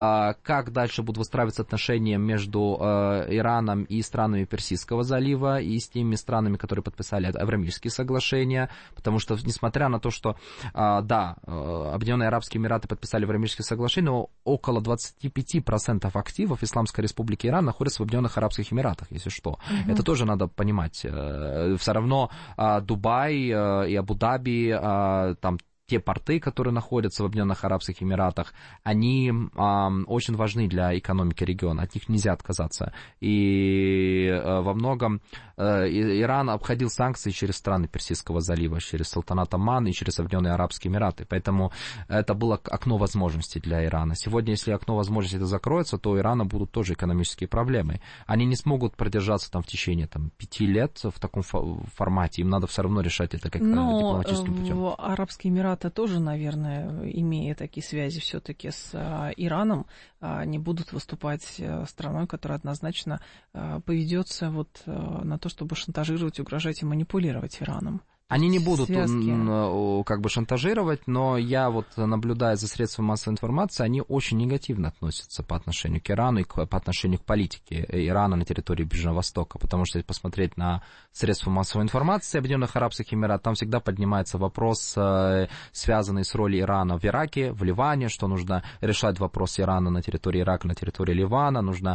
как дальше будут выстраиваться отношения между Ираном и странами Персидского залива, и с теми странами, которые подписали Авраамические соглашения, потому что, несмотря на то, что, да, Объединенные Арабские Эмираты подписали Авраамические соглашения, но около 25% активов Исламской Республики Иран находятся в Объединенных Арабских Эмиратах, если что. Это тоже надо понимать. Все равно Дубай и Абу-Даби, там, те порты, которые находятся в Объединенных Арабских Эмиратах, они очень важны для экономики региона, от них нельзя отказаться. И во многом Иран обходил санкции через страны Персидского залива, через Султанат Оман и через Объединенные Арабские Эмираты. Поэтому это было окно возможностей для Ирана. Сегодня, если окно возможностей это закроется, то у Ирана будут тоже экономические проблемы. Они не смогут продержаться там в течение 5 лет в таком формате. Им надо все равно решать это как дипломатическим путем. Арабские Эмираты тоже, наверное, имея такие связи все-таки с Ираном, не будут выступать страной, которая однозначно поведется на то, чтобы шантажировать, угрожать и манипулировать Ираном. Они не будут как бы шантажировать, но я наблюдая за средствами массовой информации, они очень негативно относятся по отношению к Ирану и по отношению к политике Ирана на территории Ближнего Востока, потому что если посмотреть на средства массовой информации Объединенных Арабских Эмиратов, там всегда поднимается вопрос, связанный с ролью Ирана в Ираке, в Ливане, что нужно решать вопрос Ирана на территории Ирака, на территории Ливана, нужно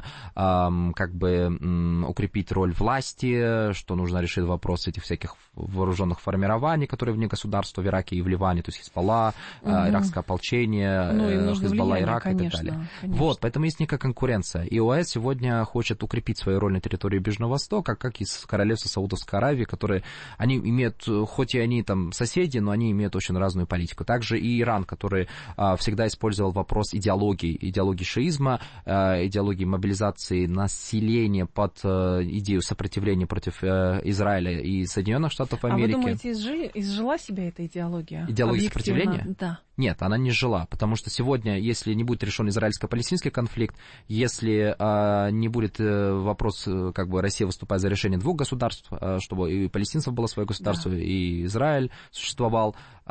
укрепить роль власти, что нужно решить вопрос этих всяких вооруженных формирований, которые вне государства в Ираке и в Ливане, то есть Хизбалла, иракское ополчение, Хизбалла Ирак и так далее. Конечно. Поэтому есть некая конкуренция. И ОАЭС сегодня хочет укрепить свою роль на территории Ближнего Востока, как и с королевством Саудовской Аравии, которые, они имеют, хоть и они там соседи, но они имеют очень разную политику. Также и Иран, который всегда использовал вопрос идеологии шиизма, идеологии мобилизации населения под идею сопротивления против Израиля и Соединенных Штатов Америки. А вы думаете, изжила себя эта идеология? Идеология сопротивления? Да. Нет, она не жила, потому что сегодня, если не будет решен израильско-палестинский конфликт, если не будет вопрос, как бы Россия выступает за решение двух государств, чтобы и палестинцев было свое государство, да, и Израиль существовал,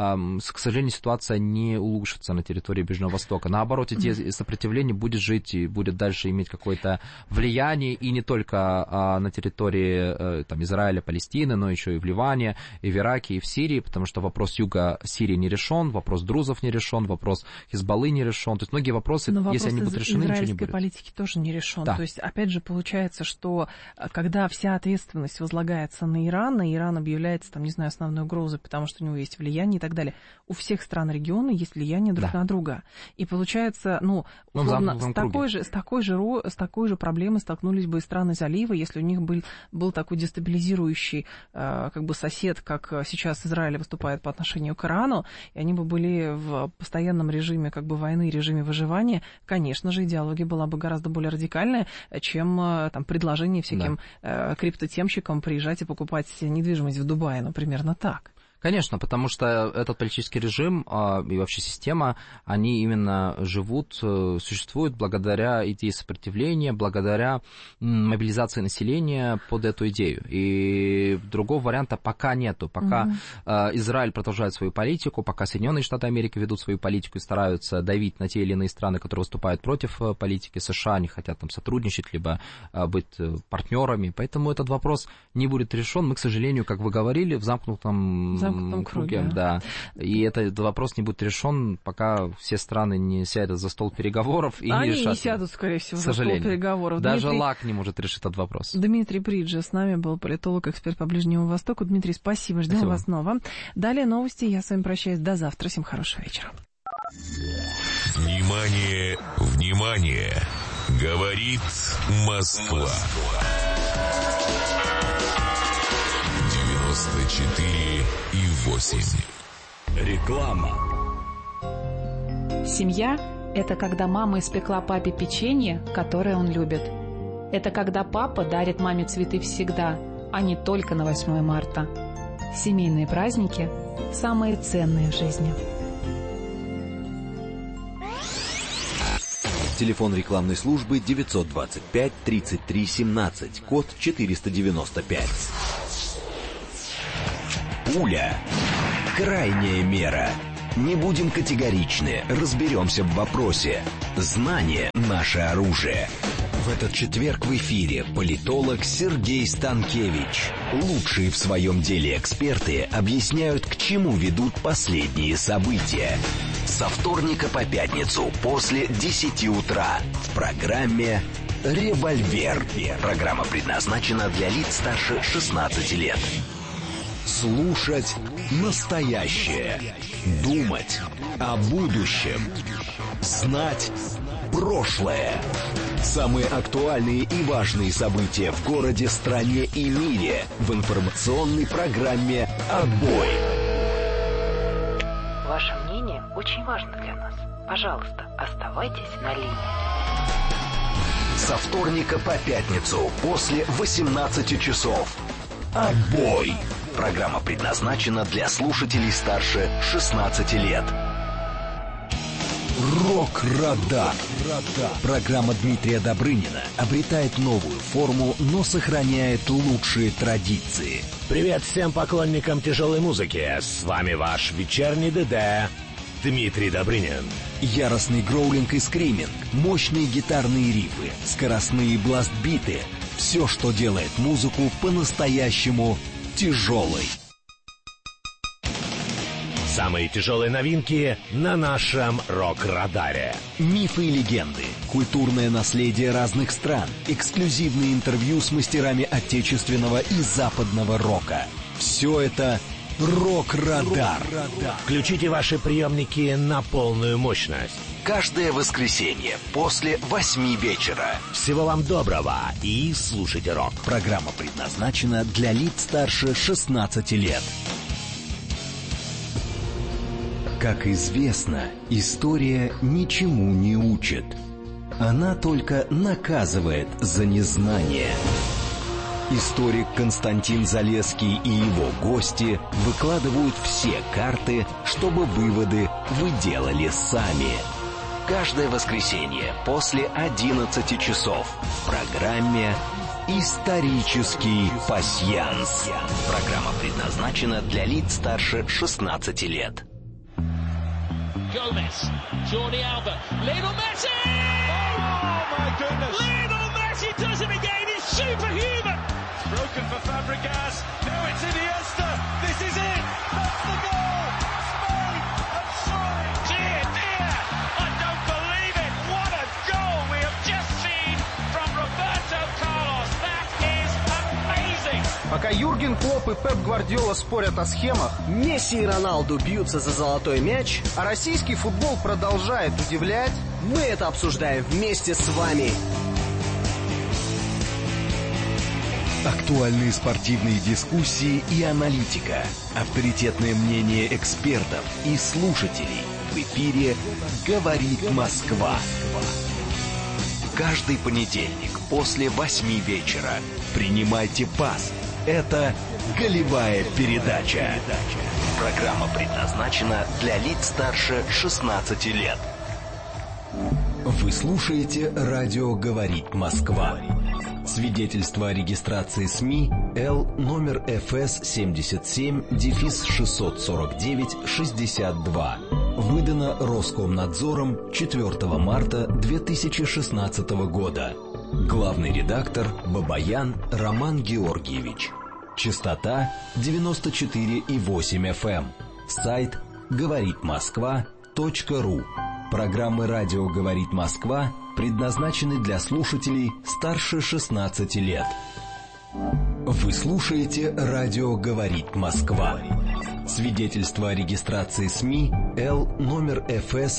к сожалению, ситуация не улучшится на территории Ближнего Востока. Наоборот, идея сопротивления будет жить и будет дальше иметь какое-то влияние, и не только на территории Израиля, Палестины, но еще и в Ливане, и в Ираке, и в Сирии, потому что вопрос юга Сирии не решен, вопрос друзов не решен, вопрос Хизбаллы не решен. То есть многие вопросы, если они будут решены, ничего не будет. Израильской политики тоже не решен. Да. То есть, опять же, получается, что когда вся ответственность возлагается на Иран, и Иран объявляется, основной угрозой, потому что у него есть влияние и так далее, у всех стран региона есть влияние друг на друга. И получается, условно, с такой же проблемой столкнулись бы и страны залива, если у них был такой дестабилизирующий сосед, как сейчас Израиль выступает по отношению к Ирану, и они бы были в постоянном режиме войны, режиме выживания, конечно же, идеология была бы гораздо более радикальная, чем предложение всяким криптотемщикам приезжать и покупать недвижимость в Дубае, примерно так. Конечно, потому что этот политический режим и вообще система, они именно существуют благодаря идее сопротивления, благодаря мобилизации населения под эту идею. И другого варианта пока нету. Пока Израиль продолжает свою политику, пока Соединенные Штаты Америки ведут свою политику и стараются давить на те или иные страны, которые выступают против политики США, не хотят сотрудничать, либо быть партнерами. Поэтому этот вопрос не будет решен. Мы, к сожалению, как вы говорили, в замкнутом круге. Да. И этот вопрос не будет решен, пока все страны не сядут за стол переговоров и не решат. Они не сядут, скорее всего, за стол переговоров. Даже ЛАК не может решить этот вопрос. Дмитрий Бриджи с нами был, политолог, эксперт по Ближнему Востоку. Дмитрий, спасибо, ждем вас снова. Далее новости, я с вами прощаюсь до завтра. Всем хорошего вечера. Внимание, внимание! Говорит Москва. 94,8. Реклама. Семья – это когда мама испекла папе печенье, которое он любит. Это когда папа дарит маме цветы всегда, а не только на 8 марта. Семейные праздники – самые ценные в жизни. Телефон рекламной службы 925 33 17, код 495. Пуля. Крайняя мера. Не будем категоричны, разберемся в вопросе. Знание – наше оружие. В этот четверг в эфире политолог Сергей Станкевич. Лучшие в своем деле эксперты объясняют, к чему ведут последние события. Со вторника по пятницу после 10 утра в программе «Револьвер». Программа предназначена для лиц старше 16 лет. Слушать настоящее. Думать о будущем. Знать прошлое. Самые актуальные и важные события в городе, стране и мире в информационной программе «Отбой». Ваше мнение очень важно для нас. Пожалуйста, оставайтесь на линии. Со вторника по пятницу после 18 часов. «Отбой». Программа предназначена для слушателей старше 16 лет. Рок-радар. Программа Дмитрия Добрынина обретает новую форму, но сохраняет лучшие традиции. Привет всем поклонникам тяжелой музыки. С вами ваш вечерний ДД Дмитрий Добрынин. Яростный гроулинг и скриминг, мощные гитарные рифы, скоростные бластбиты. Все, что делает музыку по-настоящему тяжелой. Самые тяжелые новинки на нашем рок-радаре. Мифы и легенды, культурное наследие разных стран, эксклюзивные интервью с мастерами отечественного и западного рока. Все это рок-радар. Включите ваши приемники на полную мощность. Каждое воскресенье после 8 вечера. Всего вам доброго и слушайте рок. Программа предназначена для лиц старше 16 лет. Как известно, история ничему не учит. Она только наказывает за незнание. Историк Константин Залесский и его гости выкладывают все карты, чтобы выводы вы делали сами. Каждое воскресенье после 11 часов в программе «Исторический пасьянс». Программа предназначена для лиц старше 16 лет. Gomez, Jordi Alba, Lionel Messi! Oh my goodness! Lionel Messi does it again, he's superhuman! It's broken for Fabregas, now it's Iniesta, this is it! That's the goal! Spain have soared! Dear, dear, I don't believe it! What a goal we have just seen from Roberto Carlos! That is amazing! Пока Юрген Клопп и Пеп Гвардиола спорят о схемах, Месси и Роналду бьются за золотой мяч, а российский футбол продолжает удивлять, мы это обсуждаем вместе с вами. Актуальные спортивные дискуссии и аналитика. Авторитетное мнение экспертов и слушателей. В эфире «Говорит Москва». Каждый понедельник после 8 вечера. Принимайте пас. Это «Голевая передача». Программа предназначена для лиц старше 16 лет. Вы слушаете радио «Говорит Москва». Свидетельство о регистрации СМИ Л номер ФС 77-649-62. Выдано Роскомнадзором 4 марта 2016 года. Главный редактор Бабаян Роман Георгиевич. Частота 94,8 FM. Сайт говоритмосква.ру. Программы радио «Говорит Москва» предназначены для слушателей старше 16 лет. Вы слушаете радио «Говорит Москва». Свидетельство о регистрации СМИ Л номер ФС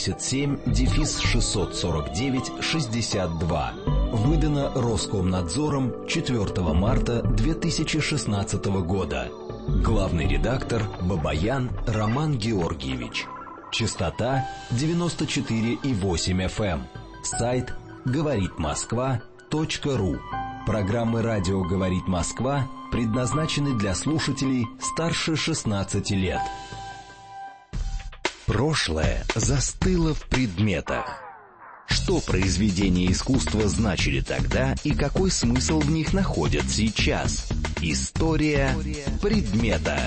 77-649-62. Выдано Роскомнадзором 4 марта 2016 года. Главный редактор Бабаян Роман Георгиевич. Частота 94,8 FM. Сайт говоритмосква.ру. Программы радио «Говорит Москва» предназначены для слушателей старше 16 лет. Прошлое застыло в предметах. Что произведения искусства значили тогда и какой смысл в них находят сейчас? История предмета.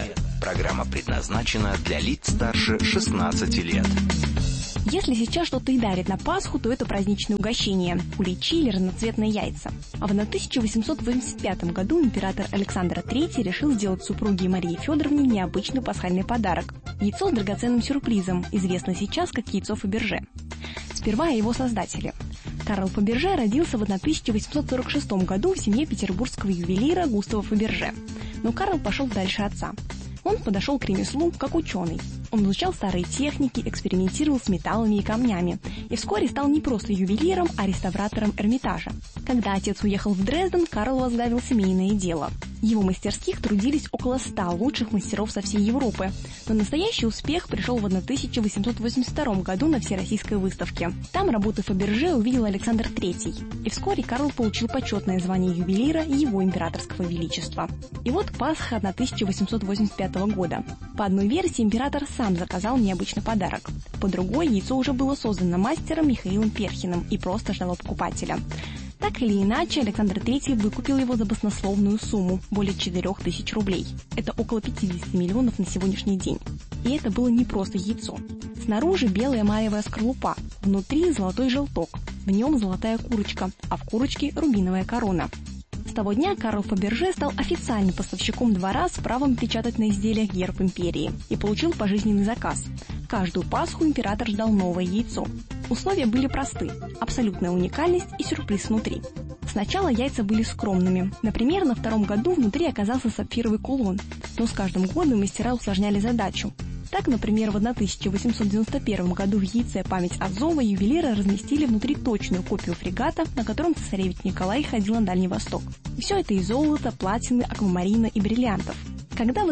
Программа предназначена для лиц старше 16 лет. Если сейчас что-то и дарит на Пасху, то это праздничное угощение – куличи или разноцветные яйца. А в 1885 году император Александр III решил сделать супруге Марии Федоровне необычный пасхальный подарок – яйцо с драгоценным сюрпризом, известно сейчас как яйцо Фаберже. Сперва о его создателе. Карл Фаберже родился в 1846 году в семье петербургского ювелира Густава Фаберже. Но Карл пошел дальше отца. Он подошел к ремеслу как ученый. Он изучал старые техники, экспериментировал с металлами и камнями. И вскоре стал не просто ювелиром, а реставратором Эрмитажа. Когда отец уехал в Дрезден, Карл возглавил семейное дело. В его мастерских трудились около 100 лучших мастеров со всей Европы. Но настоящий успех пришел в 1882 году на Всероссийской выставке. Там работы Фаберже увидел Александр III. И вскоре Карл получил почетное звание ювелира его императорского величества. И вот Пасха 1885 года. По одной версии император сам заказал необычный подарок. По другой, яйцо уже было создано мастером Михаилом Перхиным и просто ждало покупателя. Так или иначе, Александр III выкупил его за баснословную сумму – более 4000 рублей. Это около 50 миллионов на сегодняшний день. И это было не просто яйцо. Снаружи белая маевая скорлупа, внутри золотой желток, в нем золотая курочка, а в курочке рубиновая корона. С того дня Карл Фаберже стал официальным поставщиком двора с правом печатать на изделиях герб империи и получил пожизненный заказ. Каждую Пасху император ждал новое яйцо. Условия были просты – абсолютная уникальность и сюрприз внутри. Сначала яйца были скромными. Например, на втором году внутри оказался сапфировый кулон, но с каждым годом мастера усложняли задачу. Так, например, в 1891 году в яйце «Память Азова» ювелиры разместили внутри точную копию фрегата, на котором цесаревич Николай ходил на Дальний Восток. И все это из золота, платины, аквамарина и бриллиантов. Когда в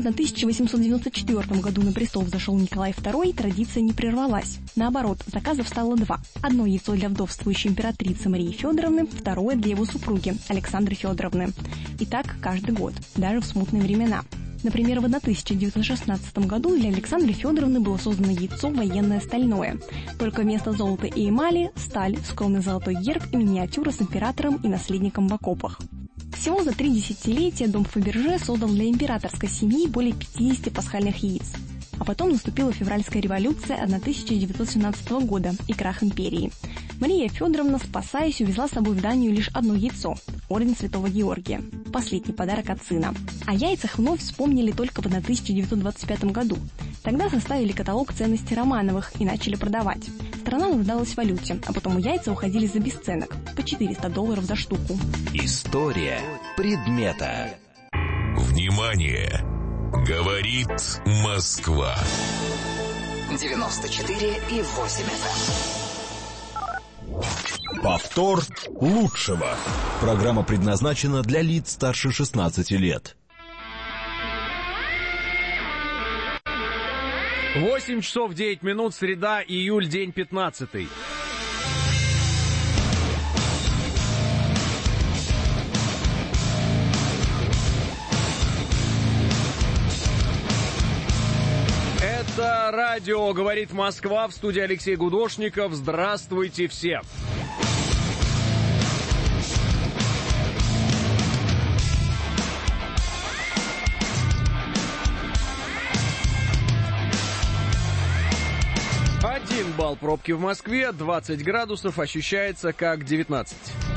1894 году на престол взошел Николай II, традиция не прервалась. Наоборот, заказов стало два. Одно яйцо для вдовствующей императрицы Марии Федоровны, второе для его супруги Александры Федоровны. И так каждый год, даже в смутные времена. Например, в 1916 году для Александры Федоровны было создано яйцо военное стальное. Только вместо золота и эмали – сталь, скромный золотой герб и миниатюра с императором и наследником в окопах. Всего за 3 десятилетия дом Фаберже создал для императорской семьи более 50 пасхальных яиц. А потом наступила февральская революция 1917 года и крах империи. Мария Федоровна, спасаясь, увезла с собой в Данию лишь одно яйцо – орден Святого Георгия, последний подарок от сына. О яйцах вновь вспомнили только в 1925 году. Тогда составили каталог ценностей Романовых и начали продавать. Страна нуждалась в валюте, а потом яйца уходили за бесценок – по $400 за штуку. История предмета. Внимание! Говорит Москва. 94,8 FM. Повтор лучшего. Программа предназначена для лиц старше 16 лет. 8 часов 9 минут, среда, июль, день 15. Это радио «Говорит Москва», в студии Алексей Гудошников. Здравствуйте все! Балл пробки в Москве, 20 градусов, ощущается как 19.